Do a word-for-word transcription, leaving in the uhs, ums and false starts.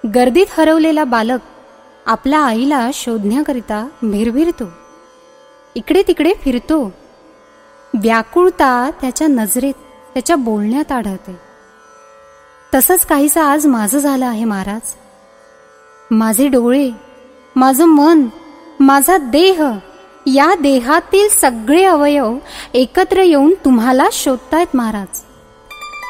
गर्दीत हरवलेला बालक आपल्या आईला शोधण्याकरिता भिरभिरतो, इकडे तिकडे फिरतो. व्याकुळता त्याच्या नजरेत, त्याच्या बोलण्यात आढळते. तसंच काहीसं आज माझं झालं आहे महाराज. माझे डोळे, माझं मन, माझा देह, या देहातील सगळे अवयव एकत्र येऊन तुम्हाला शोधतायत महाराज.